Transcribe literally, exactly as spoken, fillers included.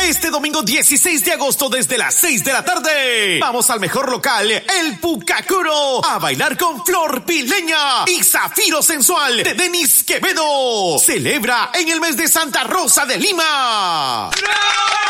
Este domingo dieciséis de agosto desde las seis de la tarde. Vamos al mejor local, el Pucacuro, a bailar con Flor Pileña y Zafiro Sensual de Denis Quevedo. Celebra en el mes de Santa Rosa de Lima. ¡Bravo!